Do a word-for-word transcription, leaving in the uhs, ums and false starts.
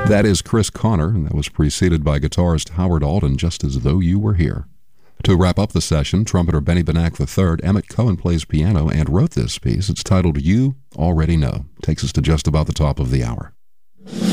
That is Chris Connor, and that was preceded by guitarist Howard Alden, Just As Though You Were Here. To wrap up the session, trumpeter Benny Benack the third, Emmett Cohen plays piano and wrote this piece. It's titled You Already Know. Takes us to just about the top of the hour.